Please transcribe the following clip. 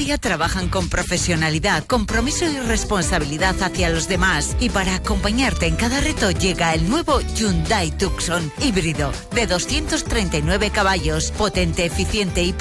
día trabajan con profesionalidad, compromiso y responsabilidad hacia los demás. Y para acompañarte en cada reto llega el nuevo Hyundai Tucson híbrido de 239 caballos, potente, eficiente y